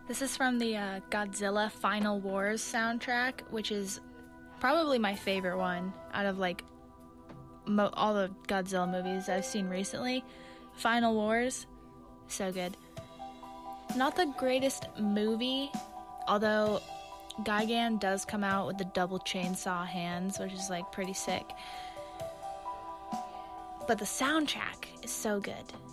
This is from the Godzilla Final Wars soundtrack, which is probably my favorite one out of like all the Godzilla movies I've seen recently. Final Wars, so good. Not the greatest movie, although Gigan does come out with the double chainsaw hands, which is like pretty sick. But the soundtrack is so good.